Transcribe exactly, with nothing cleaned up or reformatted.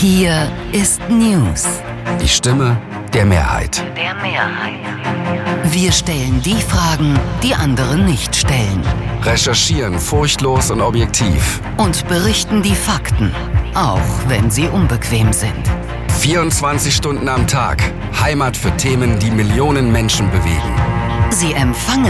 Hier ist News. Die Stimme der Mehrheit. Der Mehrheit. Wir stellen die Fragen, die andere nicht stellen. Recherchieren furchtlos und objektiv. Und berichten die Fakten, auch wenn sie unbequem sind. vierundzwanzig Stunden am Tag. Heimat für Themen, die Millionen Menschen bewegen. Sie empfangen